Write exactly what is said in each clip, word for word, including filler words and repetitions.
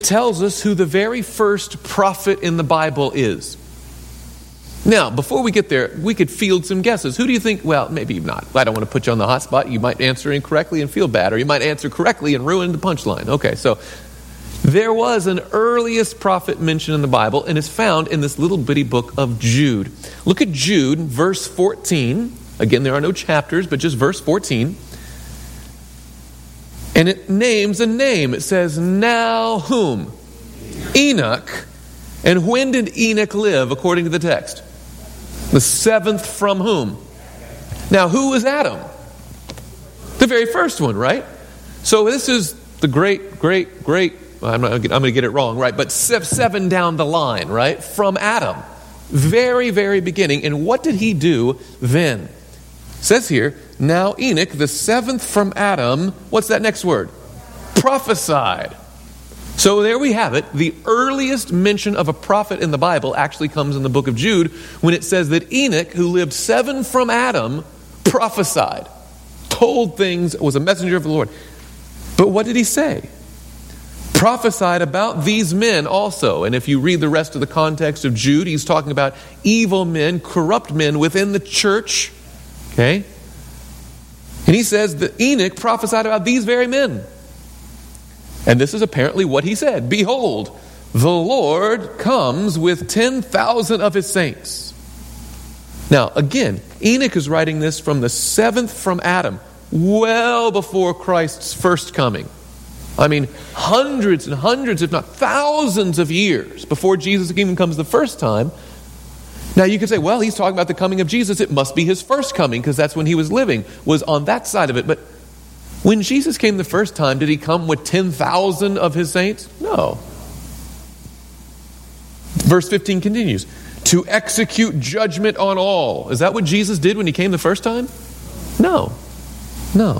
tells us who the very first prophet in the Bible is. Now, before we get there, we could field some guesses. Who do you think? Well, maybe not. I don't want to put you on the hot spot. You might answer incorrectly and feel bad, or you might answer correctly and ruin the punchline. Okay, so there was an earliest prophet mentioned in the Bible, and it's found in this little bitty book of Jude. Look at Jude, verse fourteen. Again, there are no chapters, but just verse fourteen. And it names a name. It says, now whom? Enoch. And when did Enoch live, according to the text? The seventh from whom? Now, who was Adam? The very first one, right? So this is the great, great, great, I'm, not, I'm going to get it wrong, right? But seven down the line, right? From Adam. Very, very beginning. And what did he do then? It says here, now Enoch, the seventh from Adam, what's that next word? Prophesied. So there we have it. The earliest mention of a prophet in the Bible actually comes in the book of Jude when it says that Enoch, who lived seven from Adam, prophesied, told things, was a messenger of the Lord. But what did he say? Prophesied about these men also. And if you read the rest of the context of Jude, he's talking about evil men, corrupt men within the church. Okay? And he says that Enoch prophesied about these very men. And this is apparently what he said. Behold, the Lord comes with ten thousand of his saints. Now, again, Enoch is writing this from the seventh from Adam, well before Christ's first coming. I mean, hundreds and hundreds, if not thousands of years before Jesus even comes the first time. Now, you could say, well, he's talking about the coming of Jesus. It must be his first coming because that's when he was living, was on that side of it. But when Jesus came the first time, did he come with ten thousand of his saints? No. Verse fifteen continues. To execute judgment on all. Is that what Jesus did when he came the first time? No. No.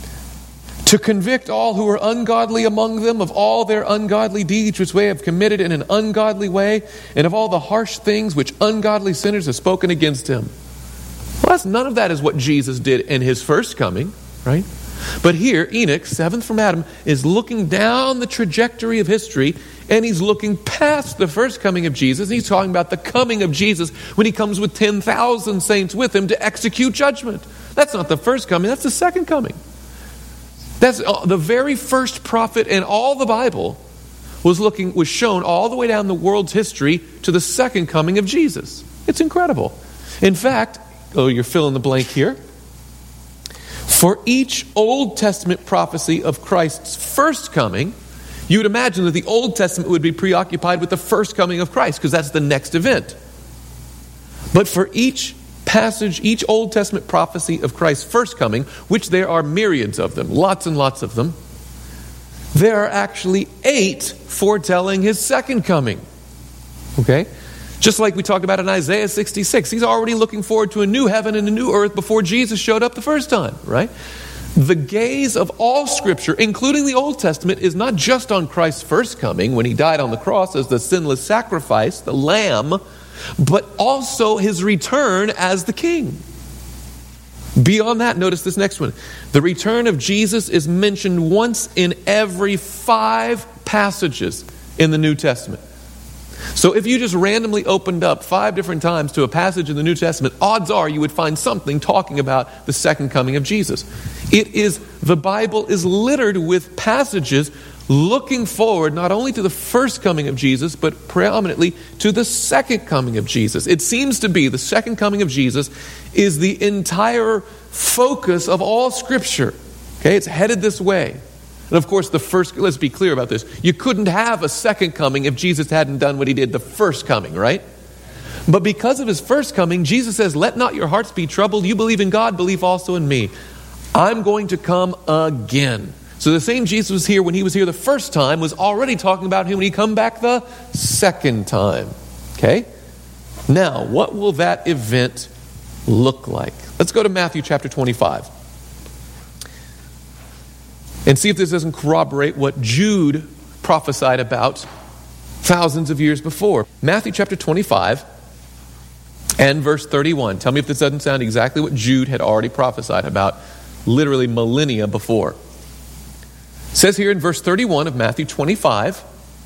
To convict all who are ungodly among them of all their ungodly deeds which they have committed in an ungodly way, and of all the harsh things which ungodly sinners have spoken against him. Well, that's, none of that is what Jesus did in his first coming, right? But here, Enoch, seventh from Adam, is looking down the trajectory of history, and he's looking past the first coming of Jesus, and he's talking about the coming of Jesus when he comes with ten thousand saints with him to execute judgment. That's not the first coming, that's the second coming. That's the very first prophet in all the Bible was looking, was shown all the way down the world's history to the second coming of Jesus. It's incredible. In fact, oh, you're filling the blank here. For each Old Testament prophecy of Christ's first coming, you would imagine that the Old Testament would be preoccupied with the first coming of Christ because that's the next event. But for each passage, each Old Testament prophecy of Christ's first coming, which there are myriads of them, lots and lots of them, there are actually eight foretelling his second coming. Okay? Just like we talked about in Isaiah sixty-six. He's already looking forward to a new heaven and a new earth before Jesus showed up the first time, right? The gaze of all Scripture, including the Old Testament, is not just on Christ's first coming when he died on the cross as the sinless sacrifice, the lamb, but also his return as the king. Beyond that, notice this next one. The return of Jesus is mentioned once in every five passages in the New Testament. So if you just randomly opened up five different times to a passage in the New Testament, odds are you would find something talking about the second coming of Jesus. It is, the Bible is littered with passages looking forward not only to the first coming of Jesus, but preeminently to the second coming of Jesus. It seems to be the second coming of Jesus is the entire focus of all Scripture. Okay, it's headed this way. And of course, the first, let's be clear about this. You couldn't have a second coming if Jesus hadn't done what he did the first coming, right? But because of his first coming, Jesus says, let not your hearts be troubled. You believe in God, believe also in me. I'm going to come again. So the same Jesus was here when he was here the first time was already talking about him when he come back the second time. Okay? Now, what will that event look like? Let's go to Matthew chapter twenty-five. And see if this doesn't corroborate what Jude prophesied about thousands of years before. Matthew chapter twenty-five and verse thirty-one. Tell me if this doesn't sound exactly what Jude had already prophesied about literally millennia before. It says here in verse thirty-one of Matthew twenty-five,